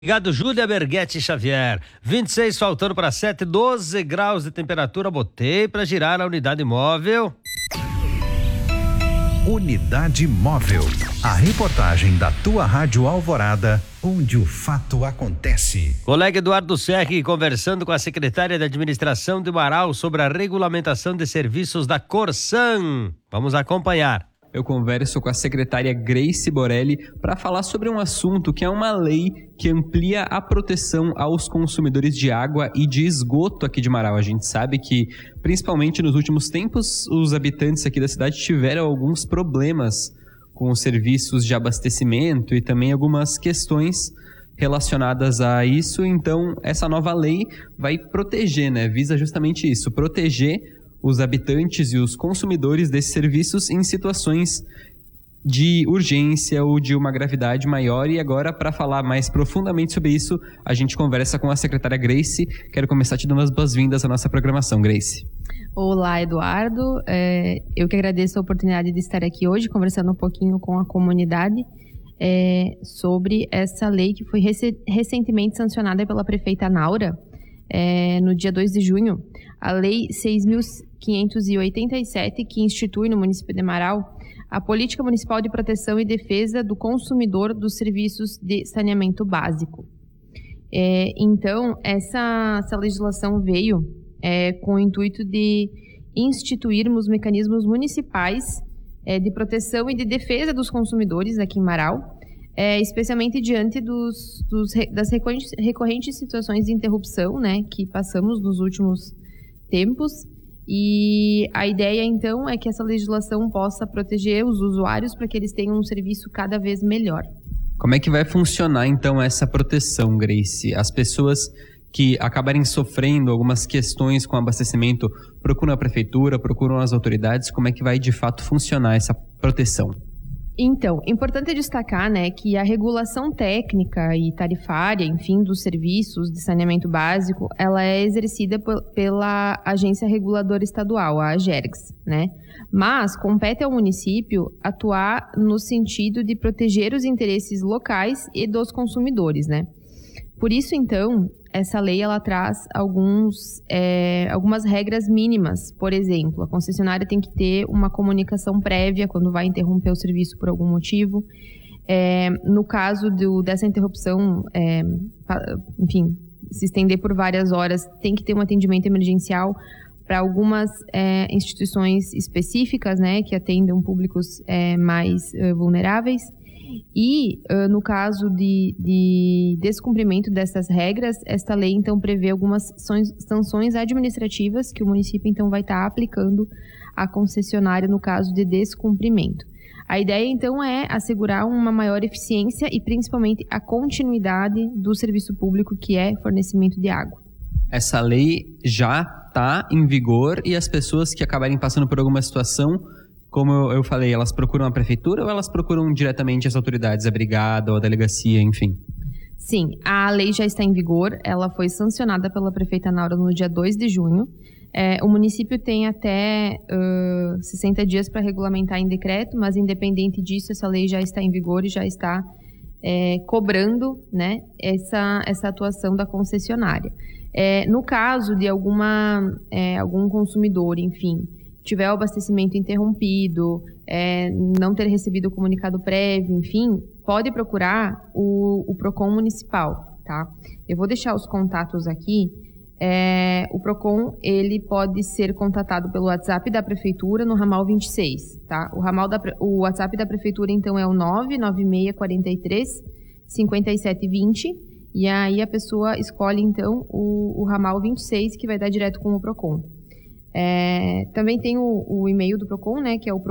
Obrigado, Júlia Berghetti Xavier. 26 faltando para 7, 12 graus de temperatura. Botei para girar a unidade móvel. Unidade Móvel. A reportagem da tua Rádio Alvorada, onde o fato acontece. Colega Eduardo Serri conversando com a secretária de Administração de Marau sobre a regulamentação de serviços da Corsan. Vamos acompanhar. Eu converso com a secretária Grace Borelli para falar sobre um assunto que é uma lei que amplia a proteção aos consumidores de água e de esgoto aqui de Marau. A gente sabe que, principalmente nos últimos tempos, os habitantes aqui da cidade tiveram alguns problemas com os serviços de abastecimento e também algumas questões relacionadas a isso. Então, essa nova lei vai proteger, visa justamente isso, proteger os habitantes e os consumidores desses serviços em situações de urgência ou de uma gravidade maior. E agora, para falar mais profundamente sobre isso, a gente conversa com a secretária Grace. Quero começar te dando as boas-vindas à nossa programação, Grace. Olá, Eduardo. Eu que agradeço a oportunidade de estar aqui hoje conversando um pouquinho com a comunidade sobre essa lei que foi recentemente sancionada pela prefeita Naura, no dia 2 de junho. A Lei 6.587, que institui no município de Marau a Política Municipal de Proteção e Defesa do Consumidor dos Serviços de Saneamento Básico. Então, essa legislação veio com o intuito de instituirmos mecanismos municipais de proteção e de defesa dos consumidores aqui em Marau, especialmente diante das recorrentes situações de interrupção, que passamos nos últimos tempos. E a ideia, então, é que essa legislação possa proteger os usuários para que eles tenham um serviço cada vez melhor. Como é que vai funcionar, então, essa proteção, Grace? As pessoas que acabarem sofrendo algumas questões com abastecimento procuram a prefeitura, procuram as autoridades. Como é que vai, de fato, funcionar essa proteção? Então, importante destacar, que a regulação técnica e tarifária, enfim, dos serviços de saneamento básico, ela é exercida pela Agência Reguladora Estadual, a AGERGS, Mas compete ao município atuar no sentido de proteger os interesses locais e dos consumidores, Por isso, então, essa lei ela traz algumas regras mínimas. Por exemplo, a concessionária tem que ter uma comunicação prévia quando vai interromper o serviço por algum motivo. No caso dessa interrupção, enfim, se estender por várias horas, tem que ter um atendimento emergencial para algumas instituições específicas, que atendem públicos mais vulneráveis. E, no caso de descumprimento dessas regras, esta lei, então, prevê algumas sanções administrativas que o município, então, vai estar aplicando à concessionária no caso de descumprimento. A ideia, então, é assegurar uma maior eficiência e, principalmente, a continuidade do serviço público, que é fornecimento de água. Essa lei já está em vigor e as pessoas que acabarem passando por alguma situação, como eu falei, elas procuram a prefeitura ou elas procuram diretamente as autoridades, a brigada ou a delegacia, enfim? Sim, a lei já está em vigor, ela foi sancionada pela prefeita Naura no dia 2 de junho. O município tem até 60 dias para regulamentar em decreto, mas independente disso, essa lei já está em vigor e já está cobrando, essa atuação da concessionária. No caso de algum consumidor, enfim, tiver o abastecimento interrompido, não ter recebido o comunicado prévio, enfim, pode procurar o PROCON municipal, tá? Eu vou deixar os contatos aqui. O PROCON, ele pode ser contatado pelo WhatsApp da Prefeitura no ramal 26, tá? O WhatsApp da Prefeitura, então, é o 99643-5720, e aí a pessoa escolhe, então, o ramal 26, que vai dar direto com o PROCON. Também tem o e-mail do PROCON, que é o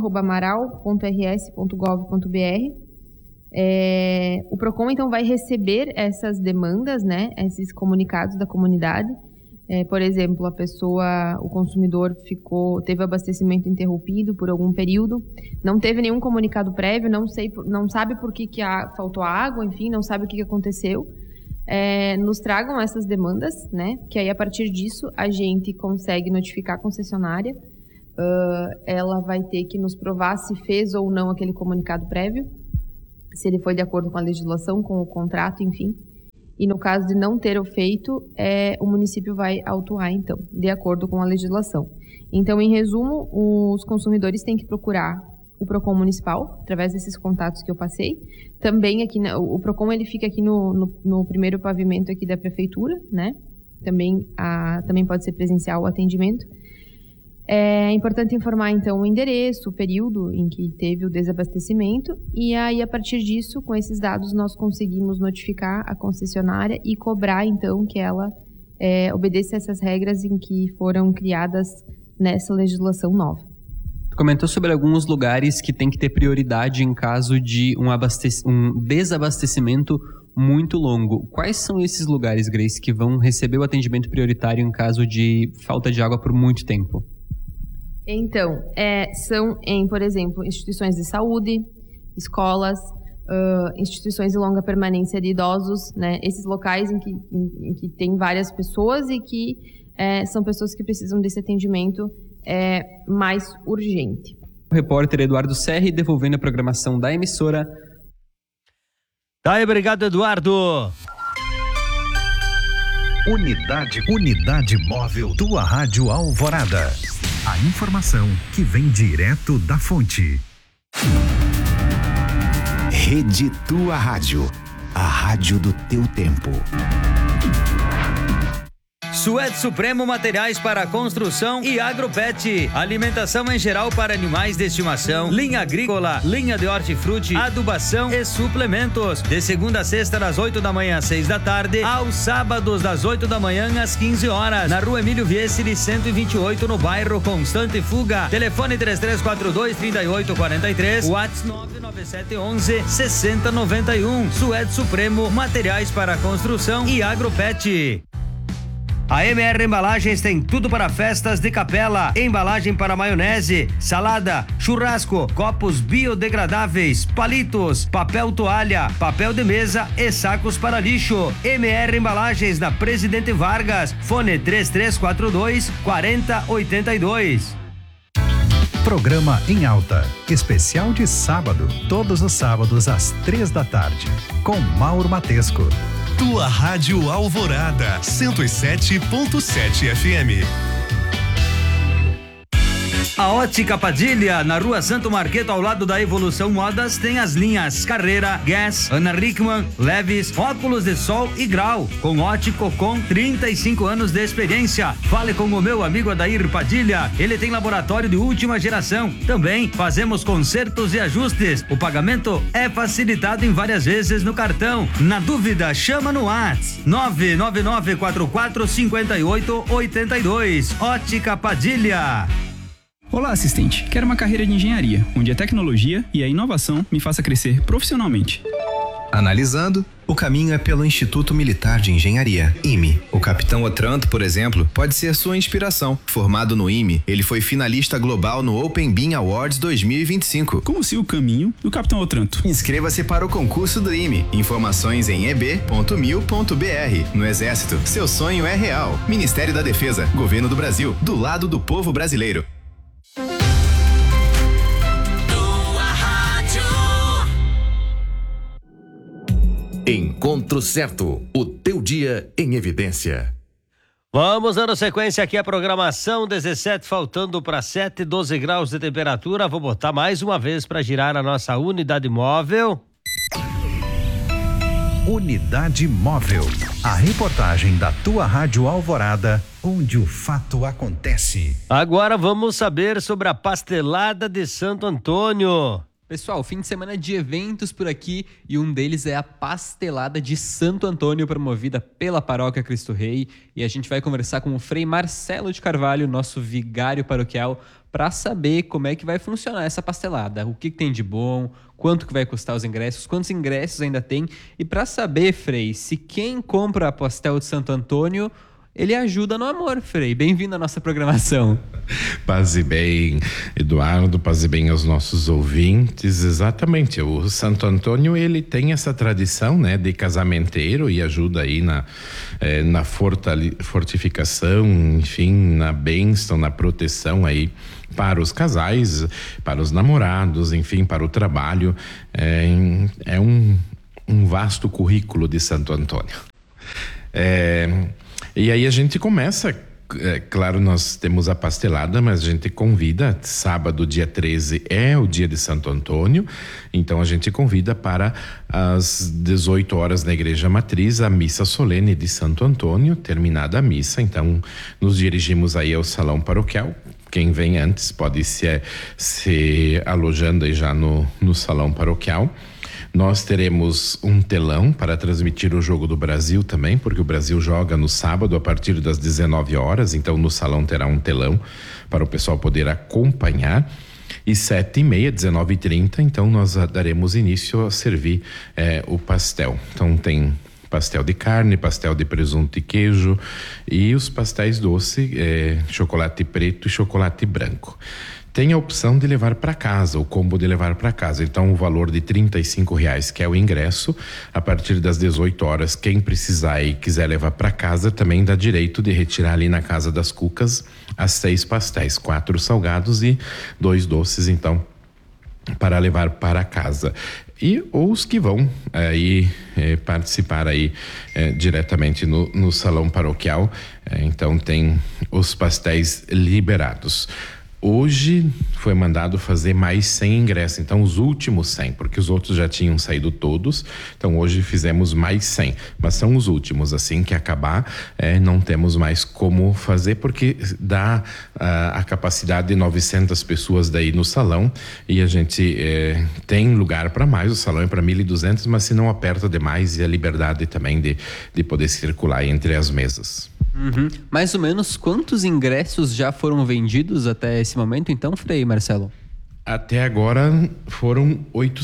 procon@marau.rs.gov.br. O PROCON, então, vai receber essas demandas, esses comunicados da comunidade. Por exemplo, o consumidor teve abastecimento interrompido por algum período, não teve nenhum comunicado prévio, não sabe por que faltou água, enfim, não sabe o que aconteceu. Nos tragam essas demandas, que aí a partir disso a gente consegue notificar a concessionária. Ela vai ter que nos provar se fez ou não aquele comunicado prévio, se ele foi de acordo com a legislação, com o contrato, enfim. e no caso de não ter o feito, o município vai autuar, então, de acordo com a legislação. Então, em resumo, os consumidores têm que procurar o PROCON municipal, através desses contatos que eu passei. Também aqui, o PROCON ele fica aqui no primeiro pavimento aqui da prefeitura, né? Também pode ser presencial o atendimento. É importante informar, então, o endereço, o período em que teve o desabastecimento, e aí, a partir disso, com esses dados, nós conseguimos notificar a concessionária e cobrar, então, que ela obedeça essas regras em que foram criadas nessa legislação nova. Tu comentou sobre alguns lugares que tem que ter prioridade em caso de um desabastecimento muito longo. Quais são esses lugares, Grace, que vão receber o atendimento prioritário em caso de falta de água por muito tempo? Então, são por exemplo, instituições de saúde, escolas, instituições de longa permanência de idosos, né? Esses locais em que tem várias pessoas e que são pessoas que precisam desse atendimento mais urgente. O repórter Eduardo Serri devolvendo a programação da emissora. Tá aí, obrigado, Eduardo. Unidade Móvel, tua Rádio Alvorada. A informação que vem direto da fonte. Rede Tua Rádio, a rádio do teu tempo. Suede Supremo Materiais para Construção e Agropet. Alimentação em geral para animais de estimação, linha agrícola, linha de hortifruti, adubação e suplementos. De segunda a sexta, das 8 da manhã às 6 da tarde, aos sábados, das 8 da manhã às 15 horas. Na rua Emílio Viessere, 128, no bairro Constante Fuga. Telefone 3342-3843, WhatsApp 99711-6091. Suede Supremo Materiais para Construção e Agropet. A MR Embalagens tem tudo para festas de capela, embalagem para maionese, salada, churrasco, copos biodegradáveis, palitos, papel toalha, papel de mesa e sacos para lixo. MR Embalagens na Presidente Vargas, fone 3342-4082. Programa em alta, especial de sábado, todos os sábados às 3 da tarde, com Mauro Matesco. Tua Rádio Alvorada, 107.7 FM. A Ótica Padilha, na rua Santo Marqueto, ao lado da Evolução Modas, tem as linhas Carreira, Guess, Ana Hickman, Levis, óculos de sol e grau, com ótico com 35 anos de experiência. Fale com o meu amigo Adair Padilha, ele tem laboratório de última geração. Também fazemos consertos e ajustes. O pagamento é facilitado em várias vezes no cartão. Na dúvida, chama no WhatsApp 999445882. Ótica Padilha. Olá, assistente. Quero uma carreira de engenharia, onde a tecnologia e a inovação me faça crescer profissionalmente. Analisando, o caminho é pelo Instituto Militar de Engenharia, IME. O capitão Otranto, por exemplo, pode ser sua inspiração. Formado no IME, ele foi finalista global no Open Beam Awards 2025. Como se o caminho do capitão Otranto. Inscreva-se para o concurso do IME. Informações em eb.mil.br. No Exército, seu sonho é real. Ministério da Defesa, Governo do Brasil, do lado do povo brasileiro. Encontro Certo, o teu dia em evidência. Vamos dando sequência aqui a programação, 17 faltando para 7, 12 graus de temperatura. Vou botar mais uma vez para girar a nossa unidade móvel. Unidade Móvel, a reportagem da tua Rádio Alvorada, onde o fato acontece. Agora vamos saber sobre a pastelada de Santo Antônio. Pessoal, fim de semana de eventos por aqui e um deles é a pastelada de Santo Antônio, promovida pela Paróquia Cristo Rei. E a gente vai conversar com o Frei Marcelo de Carvalho, nosso vigário paroquial, para saber como é que vai funcionar essa pastelada, o que tem de bom, quanto que vai custar os ingressos, quantos ingressos ainda tem. E para saber, Frei, se quem compra a pastel de Santo Antônio, ele ajuda no amor, Frei. Bem-vindo à nossa programação. Paz e bem, Eduardo, paz e bem aos nossos ouvintes. Exatamente, o Santo Antônio, ele tem essa tradição, né, de casamenteiro e ajuda aí na fortificação, enfim, na bênção, na proteção aí para os casais, para os namorados, enfim, para o trabalho. É um vasto currículo de Santo Antônio. E aí a gente começa. Claro, nós temos a pastelada, mas a gente convida, sábado, dia 13, é o dia de Santo Antônio, então a gente convida para as 18 horas na Igreja Matriz, a missa solene de Santo Antônio. Terminada a missa, então nos dirigimos aí ao salão paroquial. Quem vem antes pode se alojando aí já no salão paroquial. Nós teremos um telão para transmitir o Jogo do Brasil também, porque o Brasil joga no sábado a partir das 19 horas, então no salão terá um telão para o pessoal poder acompanhar. E 7h30, 19h30, então nós daremos início a servir o pastel. Então tem pastel de carne, pastel de presunto e queijo e os pastéis doce, chocolate preto e chocolate branco. Tem a opção de levar para casa, o combo de levar para casa. Então, o valor de R$35, que é o ingresso, a partir das 18 horas, quem precisar e quiser levar para casa, também dá direito de retirar ali na Casa das Cucas as 6 pastéis, 4 salgados e 2 doces, então, para levar para casa. E os que vão aí participar aí diretamente no salão paroquial, então tem os pastéis liberados. Hoje foi mandado fazer mais 100 ingressos, então os últimos 100, porque os outros já tinham saído todos, então hoje fizemos mais 100, mas são os últimos, assim que acabar, não temos mais como fazer, porque dá a capacidade de 900 pessoas daí no salão, e a gente tem lugar para mais, o salão é para 1.200, mas se não aperta demais, e a liberdade também de poder circular entre as mesas. Uhum. Mais ou menos quantos ingressos já foram vendidos até esse momento, então, Frei Marcelo? Até agora foram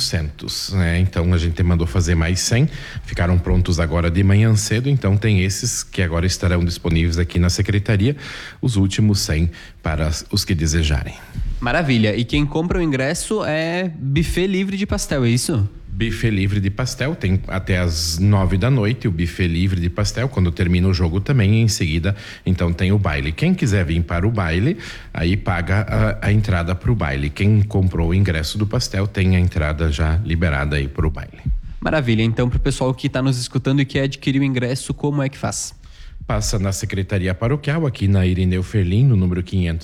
800, né? Então a gente mandou fazer mais 100, ficaram prontos agora de manhã cedo, então tem esses que agora estarão disponíveis aqui na secretaria, os últimos 100 para os que desejarem. Maravilha, e quem compra o ingresso é buffet livre de pastel, é isso? Buffet livre de pastel, tem até as 9 da noite o buffet livre de pastel, quando termina o jogo também, em seguida, então tem o baile. Quem quiser vir para o baile, aí paga a entrada para o baile. Quem comprou o ingresso do pastel tem a entrada já liberada aí para o baile. Maravilha, então para o pessoal que está nos escutando e quer adquirir o ingresso, como é que faz? Passa na Secretaria Paroquial, aqui na Irineu Ferlin, no número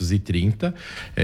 530,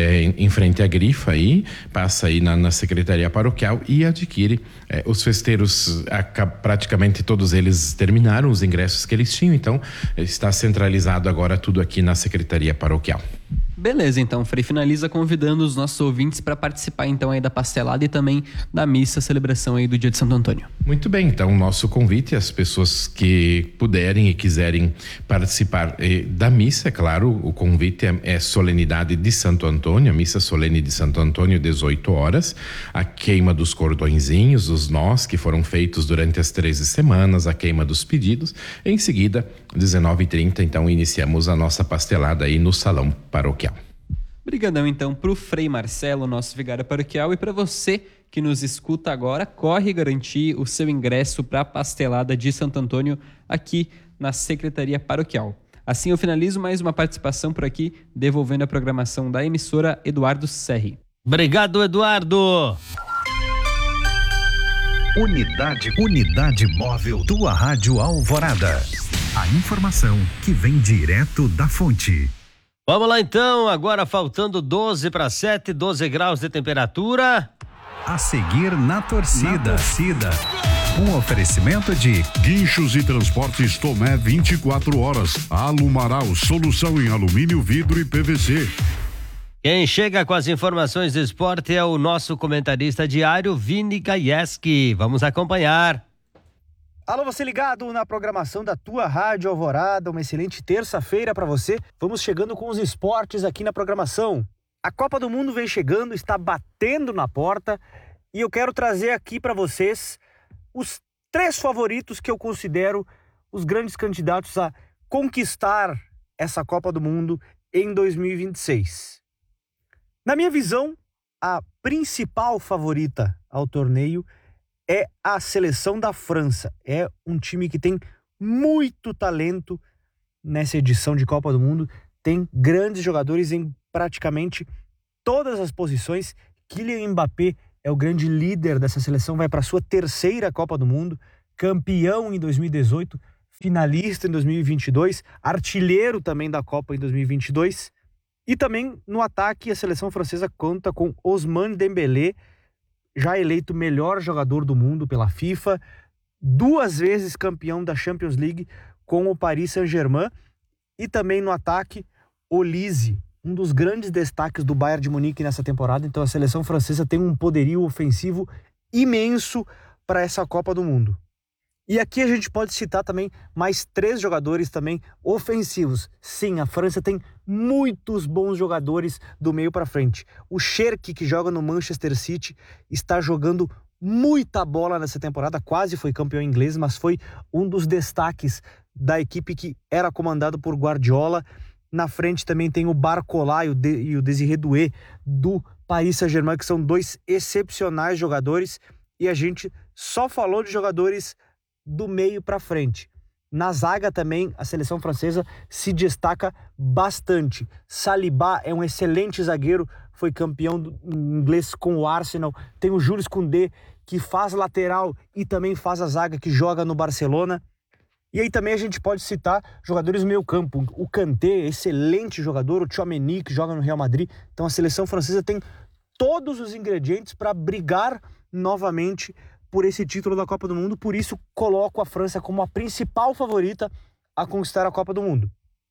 em frente à grifa aí, passa aí na Secretaria Paroquial e adquire. Os festeiros, praticamente todos eles terminaram os ingressos que eles tinham, então está centralizado agora tudo aqui na Secretaria Paroquial. Beleza, então, Frei finaliza convidando os nossos ouvintes para participar então aí da pastelada e também da missa, celebração aí do dia de Santo Antônio. Muito bem, então nosso convite às pessoas que puderem e quiserem participar da missa, é claro, o convite é solenidade de Santo Antônio, a missa solene de Santo Antônio, 18 horas, a queima dos cordõezinhos, os nós que foram feitos durante as 13 semanas, a queima dos pedidos, em seguida, 19h30, então iniciamos a nossa pastelada aí no salão paroquial. Obrigadão então pro Frei Marcelo, nosso vigário paroquial, e para você que nos escuta agora, corre garantir o seu ingresso para a pastelada de Santo Antônio aqui na Secretaria Paroquial. Assim eu finalizo mais uma participação por aqui, devolvendo a programação da emissora Eduardo Serri. Obrigado, Eduardo. Unidade móvel, tua Rádio Alvorada. A informação que vem direto da fonte. Vamos lá então, agora faltando 12 para 7, 12 graus de temperatura. A seguir na torcida. Um oferecimento de Guinchos e Transportes Tomé 24 horas. Alumaral, solução em alumínio, vidro e PVC. Quem chega com as informações do esporte é o nosso comentarista diário, Vini Gaieski. Vamos acompanhar. Alô, você ligado na programação da tua Rádio Alvorada, uma excelente terça-feira para você. Vamos chegando com os esportes aqui na programação. A Copa do Mundo vem chegando, está batendo na porta e eu quero trazer aqui para vocês os 3 favoritos que eu considero os grandes candidatos a conquistar essa Copa do Mundo em 2026. Na minha visão, a principal favorita ao torneio é a seleção da França. É um time que tem muito talento nessa edição de Copa do Mundo. Tem grandes jogadores em praticamente todas as posições. Kylian Mbappé é o grande líder dessa seleção, vai para a sua 3ª Copa do Mundo, campeão em 2018, finalista em 2022, artilheiro também da Copa em 2022. E também no ataque a seleção francesa conta com Ousmane Dembélé, já eleito melhor jogador do mundo pela FIFA, 2 vezes campeão da Champions League com o Paris Saint-Germain. E também no ataque, Olise, um dos grandes destaques do Bayern de Munique nessa temporada. Então a seleção francesa tem um poderio ofensivo imenso para essa Copa do Mundo. E aqui a gente pode citar também mais 3 jogadores também ofensivos. Sim, a França tem muitos bons jogadores do meio para frente. O Cherki, que joga no Manchester City, está jogando muita bola nessa temporada, quase foi campeão inglês, mas foi um dos destaques da equipe que era comandado por Guardiola. Na frente também tem o Barcola e o Désiré Doué do Paris Saint-Germain, que são 2 excepcionais jogadores. E a gente só falou de jogadores do meio para frente. Na zaga também a seleção francesa se destaca bastante. Saliba é um excelente zagueiro, foi campeão inglês com o Arsenal. Tem o Jules Koundé, que faz lateral e também faz a zaga, que joga no Barcelona. E aí também a gente pode citar jogadores do meio campo. O Kanté, excelente jogador, o Tchouaméni, que joga no Real Madrid. Então a seleção francesa tem todos os ingredientes para brigar novamente por esse título da Copa do Mundo. Por isso coloco a França como a principal favorita a conquistar a Copa do Mundo.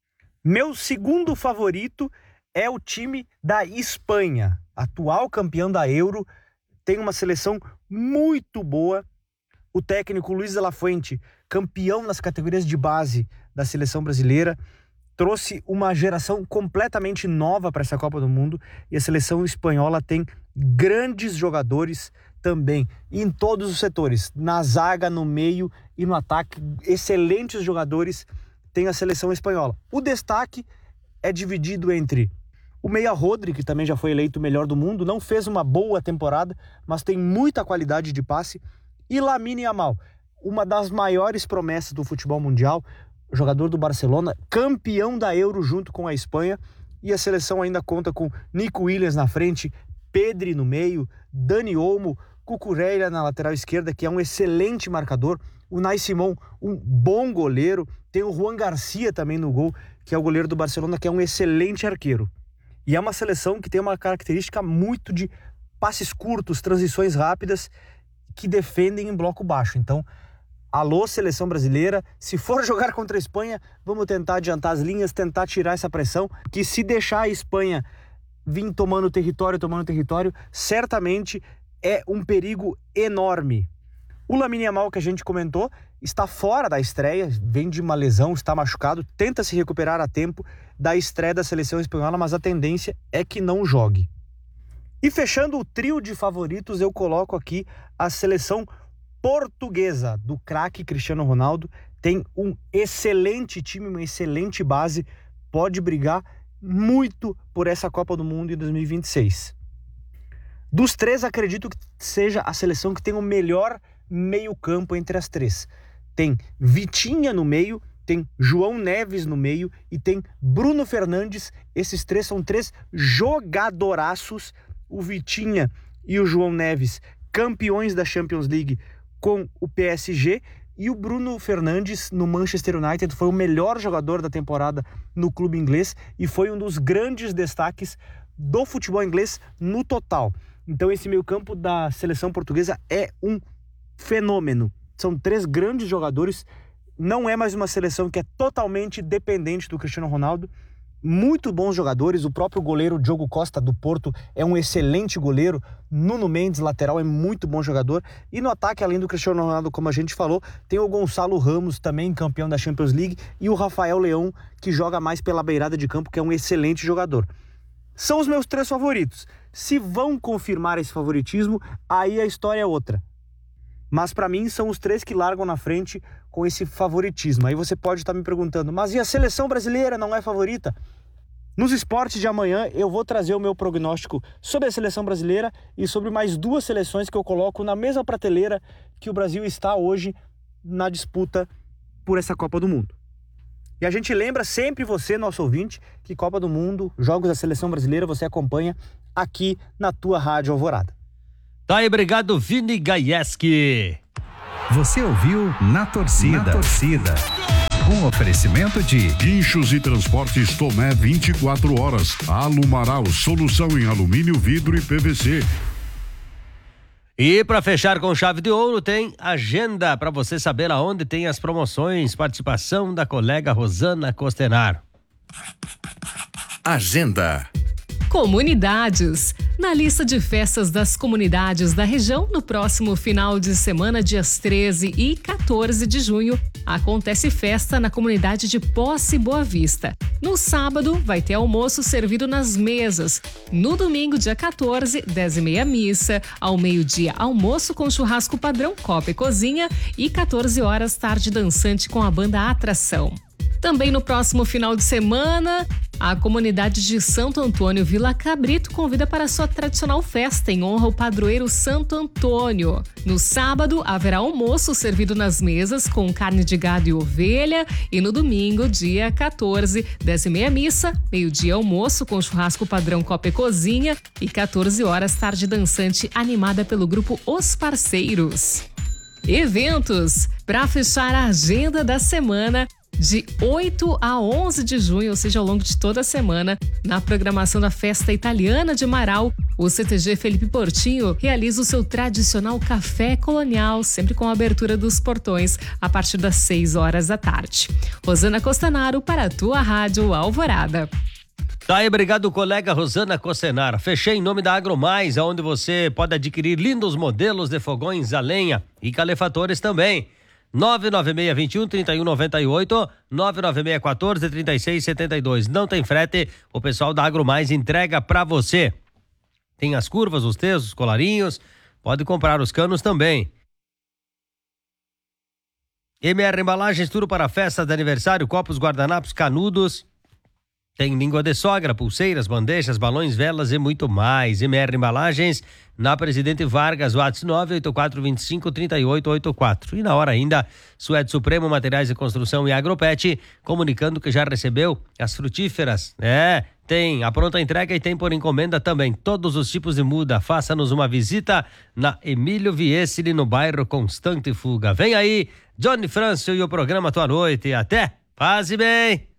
Meu segundo favorito é o time da Espanha, atual campeão da Euro. Tem uma seleção muito boa. O técnico Luis de la Fuente, campeão nas categorias de base da seleção brasileira, trouxe uma geração completamente nova para essa Copa do Mundo. E a seleção espanhola tem grandes jogadores também, em todos os setores, na zaga, no meio e no ataque. Excelentes jogadores tem a seleção espanhola. O destaque é dividido entre o meia Rodri, que também já foi eleito o melhor do mundo, não fez uma boa temporada, mas tem muita qualidade de passe, e Lamine Yamal, uma das maiores promessas do futebol mundial, jogador do Barcelona, campeão da Euro junto com a Espanha. E a seleção ainda conta com Nico Williams na frente, Pedri no meio, Dani Olmo, Cucurella na lateral esquerda, que é um excelente marcador, o Unai Simon, um bom goleiro, tem o Juan Garcia também no gol, que é o goleiro do Barcelona, que é um excelente arqueiro. E é uma seleção que tem uma característica muito de passes curtos, transições rápidas, que defendem em bloco baixo. Então, alô, seleção brasileira, se for jogar contra a Espanha, vamos tentar adiantar as linhas, tentar tirar essa pressão, que se deixar a Espanha vir tomando território, certamente é um perigo enorme. O Lamine Yamal, que a gente comentou, está fora da estreia, vem de uma lesão, está machucado, tenta se recuperar a tempo da estreia da seleção espanhola, mas a tendência é que não jogue. E fechando o trio de favoritos, eu coloco aqui a seleção portuguesa do craque Cristiano Ronaldo. Tem um excelente time, uma excelente base, pode brigar muito por essa Copa do Mundo em 2026. Dos 3, acredito que seja a seleção que tem o melhor meio-campo entre as 3. Tem Vitinha no meio, tem João Neves no meio e tem Bruno Fernandes. Esses 3 são 3 jogadoraços. O Vitinha e o João Neves, campeões da Champions League com o PSG, e o Bruno Fernandes no Manchester United foi o melhor jogador da temporada no clube inglês e foi um dos grandes destaques do futebol inglês no total. Então esse meio-campo da seleção portuguesa é um fenômeno. São 3 grandes jogadores. Não é mais uma seleção que é totalmente dependente do Cristiano Ronaldo. Muito bons jogadores. O próprio goleiro Diogo Costa do Porto é um excelente goleiro. Nuno Mendes, lateral, é muito bom jogador. E no ataque, além do Cristiano Ronaldo, como a gente falou, tem o Gonçalo Ramos, também campeão da Champions League, e o Rafael Leão, que joga mais pela beirada de campo, que é um excelente jogador. São os meus 3 favoritos. Se vão confirmar esse favoritismo, aí a história é outra. Mas para mim são os 3 que largam na frente com esse favoritismo. Aí você pode estar me perguntando, mas e a seleção brasileira não é favorita? Nos esportes de amanhã eu vou trazer o meu prognóstico sobre a seleção brasileira e sobre mais 2 seleções que eu coloco na mesma prateleira que o Brasil está hoje na disputa por essa Copa do Mundo. E a gente lembra sempre você, nosso ouvinte, que Copa do Mundo, jogos da seleção brasileira, você acompanha aqui na tua Rádio Alvorada. Tá aí, obrigado, Vini Gaieski. Você ouviu Na Torcida. Um oferecimento de Guinchos e Transportes Tomé 24 horas. Alumaral, solução em alumínio, vidro e PVC. E para fechar com chave de ouro, tem agenda para você saber aonde tem as promoções. Participação da colega Rosana Costenaro. Agenda. Comunidades. Na lista de festas das comunidades da região, no próximo final de semana, dias 13 e 14 de junho, acontece festa na comunidade de Posse Boa Vista. No sábado, vai ter almoço servido nas mesas. No domingo, dia 14, 10h30 missa. Ao meio-dia, almoço com churrasco padrão, copa e cozinha. E 14 horas, tarde dançante com a banda Atração. Também no próximo final de semana, a comunidade de Santo Antônio Vila Cabrito convida para a sua tradicional festa em honra ao padroeiro Santo Antônio. No sábado, haverá almoço servido nas mesas com carne de gado e ovelha. E no domingo, dia 14, 10h30 missa, meio-dia almoço com churrasco padrão copa e cozinha. E 14 horas, tarde dançante animada pelo grupo Os Parceiros. Eventos. Para fechar a agenda da semana, de 8 a 11 de junho, ou seja, ao longo de toda a semana, na programação da Festa Italiana de Marau, o CTG Felipe Portinho realiza o seu tradicional café colonial, sempre com a abertura dos portões, a partir das 6 horas da tarde. Rosana Costenaro para a tua Rádio Alvorada. Tá aí, obrigado, colega Rosana Costenaro. Fechei em nome da AgroMais, onde você pode adquirir lindos modelos de fogões a lenha e calefatores também. 99621-3198, 99614-3672. Não tem frete, o pessoal da AgroMais entrega pra você. Tem as curvas, os textos, os colarinhos, pode comprar os canos também. MR Embalagens, tudo para festas de aniversário, copos, guardanapos, canudos. Tem língua de sogra, pulseiras, bandejas, balões, velas e muito mais. MR Embalagens, na Presidente Vargas, WhatsApp 984253884. E na hora ainda, Suede Supremo, Materiais de Construção e Agropet, comunicando que já recebeu as frutíferas. Tem a pronta entrega e tem por encomenda também todos os tipos de muda. Faça-nos uma visita na Emílio Viesili, no bairro Constante Fuga. Vem aí, Johnny Francio e o programa Tua Noite. Até, paz e bem!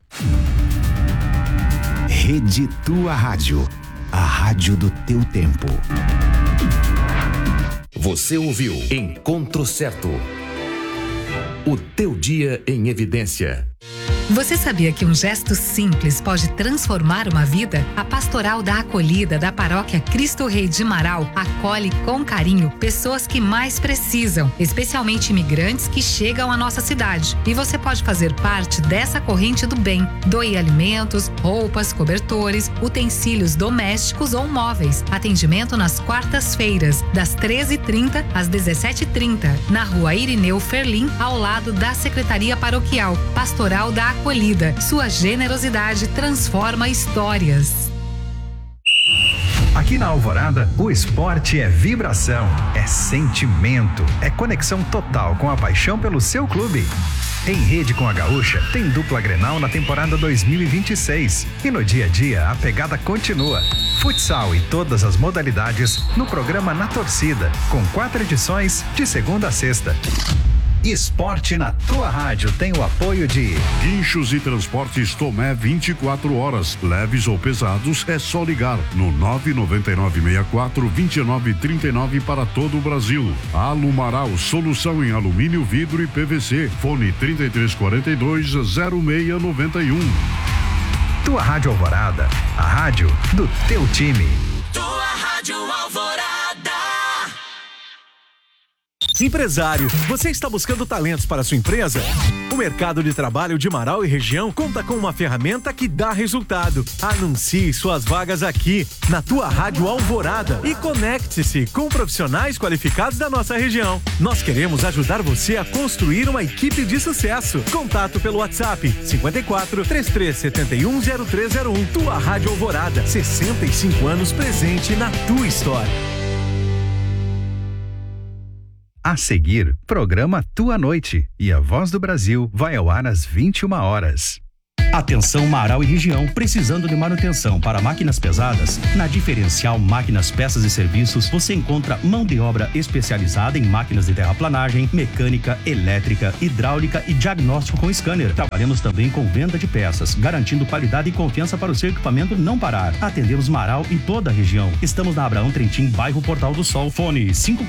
Rede Tua Rádio, a rádio do teu tempo. Você ouviu Encontro Certo. O teu dia em evidência. Você sabia que um gesto simples pode transformar uma vida? A Pastoral da Acolhida da Paróquia Cristo Rei de Marau acolhe com carinho pessoas que mais precisam, especialmente imigrantes que chegam à nossa cidade. E você pode fazer parte dessa corrente do bem. Doe alimentos, roupas, cobertores, utensílios domésticos ou móveis. Atendimento nas quartas-feiras, das 13h30 às 17h30, na Rua Irineu Ferlim, ao lado da Secretaria Paroquial. Pastoral da Acolhida. Sua generosidade transforma histórias. Aqui na Alvorada, o esporte é vibração, é sentimento, é conexão total com a paixão pelo seu clube. Em rede com a Gaúcha, tem dupla Grenal na temporada 2026. E no dia a dia, a pegada continua. Futsal e todas as modalidades no programa Na Torcida, com 4 edições de segunda a sexta. Esporte na tua rádio tem o apoio de Guinchos e Transportes Tomé 24 horas. Leves ou pesados, é só ligar no 99964-2939 para todo o Brasil. Alumaral, solução em alumínio, vidro e PVC. Fone 3342-0691. Tua Rádio Alvorada, a rádio do teu time. Tua Rádio Alvorada. Empresário, você está buscando talentos para sua empresa? O mercado de trabalho de Marau e região conta com uma ferramenta que dá resultado. Anuncie suas vagas aqui, na Tua Rádio Alvorada, e conecte-se com profissionais qualificados da nossa região. Nós queremos ajudar você a construir uma equipe de sucesso. Contato pelo WhatsApp 54 3371 0301. Tua Rádio Alvorada, 65 anos presente na tua história. A seguir, programa Tua Noite, e a Voz do Brasil vai ao ar às 21 horas. Atenção Marau e região, precisando de manutenção para máquinas pesadas? Na Diferencial Máquinas, Peças e Serviços, você encontra mão de obra especializada em máquinas de terraplanagem, mecânica, elétrica, hidráulica e diagnóstico com scanner. Trabalhamos também com venda de peças, garantindo qualidade e confiança para o seu equipamento não parar. Atendemos Marau e toda a região. Estamos na Abraão Trentin, bairro Portal do Sol. Fone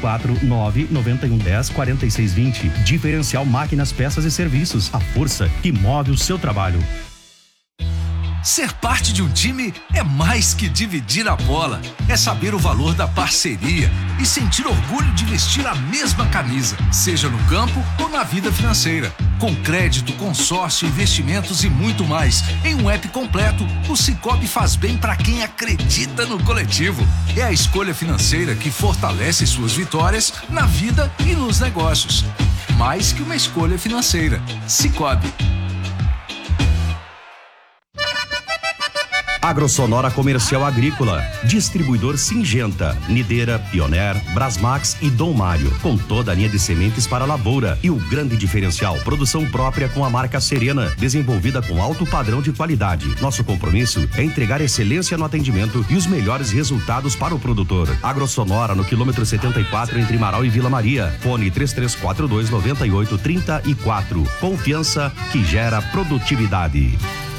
549-9110-4620. Diferencial Máquinas, Peças e Serviços. A força que move o seu trabalho. Ser parte de um time é mais que dividir a bola. É saber o valor da parceria e sentir orgulho de vestir a mesma camisa, seja no campo ou na vida financeira. Com crédito, consórcio, investimentos e muito mais. Em um app completo, o Sicoob faz bem para quem acredita no coletivo. É a escolha financeira que fortalece suas vitórias na vida e nos negócios. Mais que uma escolha financeira. Sicoob. Agrosonora Comercial Agrícola, distribuidor Singenta, Nideira, Pioneer, Brasmax e Dom Mário, com toda a linha de sementes para a lavoura e o grande diferencial, produção própria com a marca Serena, desenvolvida com alto padrão de qualidade. Nosso compromisso é entregar excelência no atendimento e os melhores resultados para o produtor. Agrosonora no quilômetro 74 entre Marau e Vila Maria. Fone 3342-9834. Confiança que gera produtividade.